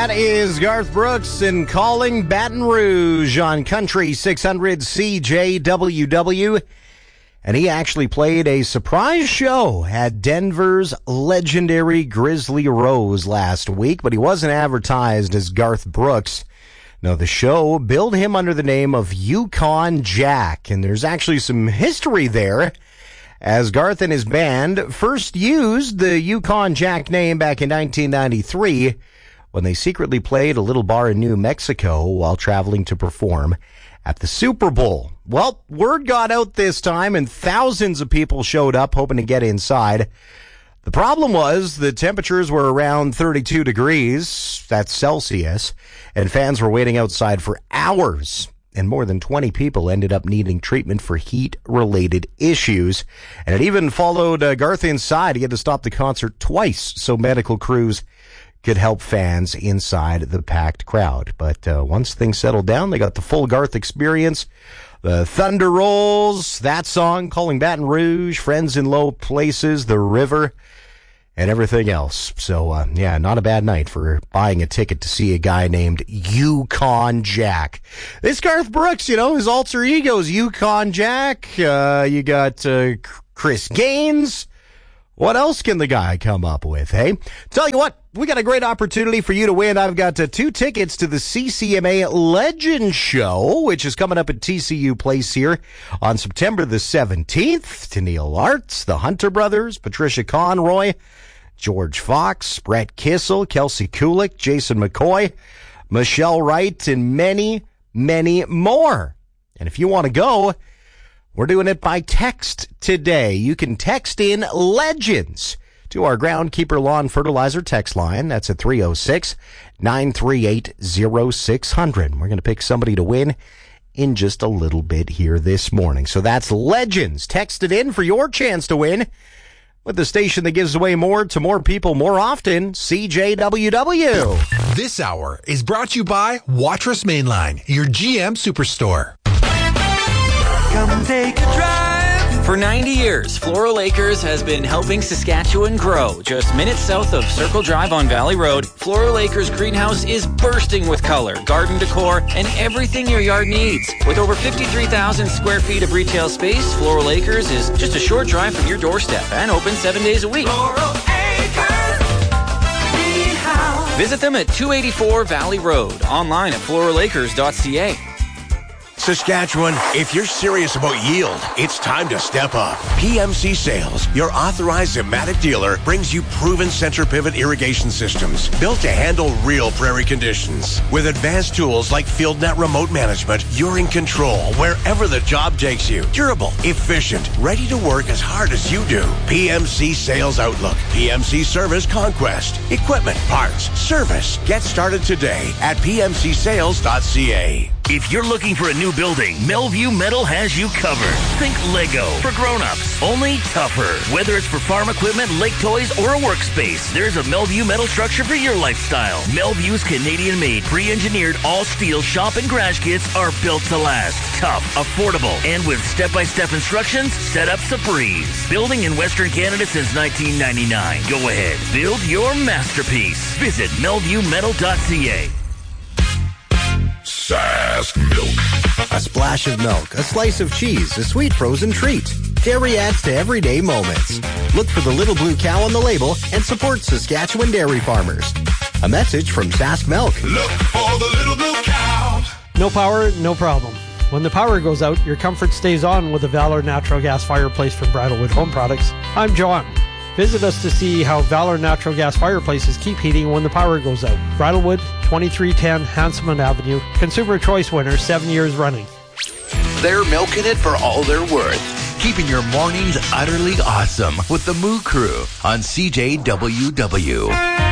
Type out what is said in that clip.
That is Garth Brooks and Calling Baton Rouge on Country 600 CJWW. And he actually played a surprise show at Denver's legendary Grizzly Rose last week, but he wasn't advertised as Garth Brooks. No, the show billed him under the name of Yukon Jack, and there's actually some history there, as Garth and his band first used the Yukon Jack name back in 1993 when they secretly played a little bar in New Mexico while traveling to perform at the Super Bowl. Well, word got out this time, and thousands of people showed up hoping to get inside. The problem was the temperatures were around 32 degrees, that's Celsius, and fans were waiting outside for hours. And more than 20 people ended up needing treatment for heat-related issues. And it even followed Garth inside. He had to stop the concert twice so medical crews could help fans inside the packed crowd. But once things settled down, they got the full Garth experience. The Thunder Rolls, that song, Calling Baton Rouge, Friends in Low Places, The River, and everything else. So, not a bad night for buying a ticket to see a guy named Yukon Jack. This Garth Brooks, his alter ego's Yukon Jack. You got Chris Gaines. What else can the guy come up with, hey? Tell you what, we got a great opportunity for you to win. I've got 2 tickets to the CCMA Legend Show, which is coming up at TCU Place here on September the 17th. Tennille Arts, the Hunter Brothers, Patricia Conroy, George Fox, Brett Kissel, Kelsey Kulik, Jason McCoy, Michelle Wright, and many, many more. And if you want to go, we're doing it by text today. You can text in LEGENDS to our Groundkeeper Lawn Fertilizer text line. That's at 306-938-0600. We're going to pick somebody to win in just a little bit here this morning. So that's LEGENDS. Text it in for your chance to win with the station that gives away more to more people more often, CJWW. This hour is brought to you by Watrous Mainline, your GM Superstore. Come take a drive. For 90 years, Floral Acres has been helping Saskatchewan grow. Just minutes south of Circle Drive on Valley Road, Floral Acres Greenhouse is bursting with color, garden decor, and everything your yard needs. With over 53,000 square feet of retail space, Floral Acres is just a short drive from your doorstep and open 7 days a week. Floral Acres Greenhouse. Visit them at 284 Valley Road, online at floralacres.ca. Saskatchewan, if you're serious about yield, it's time to step up. PMC Sales, your authorized Zematic dealer, brings you proven center pivot irrigation systems built to handle real prairie conditions. With advanced tools like FieldNet remote management, you're in control wherever the job takes you. Durable, efficient, ready to work as hard as you do. PMC Sales Outlook, PMC Service Conquest, equipment, parts, service. Get started today at pmcsales.ca. If you're looking for a new building, Melview Metal has you covered. Think Lego for grown-ups, only tougher. Whether it's for farm equipment, lake toys, or a workspace, there's a Melview Metal structure for your lifestyle. Melview's Canadian-made, pre-engineered, all-steel shop and garage kits are built to last. Tough, affordable, and with step-by-step instructions, setup's a breeze. Building in Western Canada since 1999. Go ahead, build your masterpiece. Visit melviewmetal.ca. Sask Milk. A splash of milk, a slice of cheese, a sweet frozen treat. Dairy adds to everyday moments. Look for the little blue cow on the label and support Saskatchewan dairy farmers. A message from Sask Milk. Look for the little blue cow. No power, no problem. When the power goes out, your comfort stays on with the Valor Natural Gas Fireplace from Bridlewood Home Products. I'm John. Visit us to see how Valor Natural Gas Fireplaces keep heating when the power goes out. Bridlewood, 2310 Hanselman Avenue. Consumer Choice winner 7 years running. They're milking it for all they're worth. Keeping your mornings utterly awesome with the Moo Crew on CJWW.